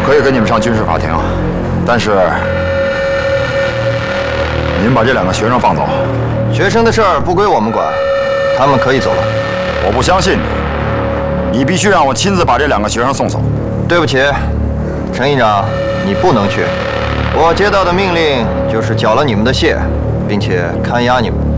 可以跟你们上军事法庭，但是您把这2个学生放走。 学生的事儿不归我们管，他们可以走了。 我不相信你必须让我亲自把这2个学生送走。 对不起，陈议长，你不能去。我接到的命令就是缴了你们的械，并且看押你们。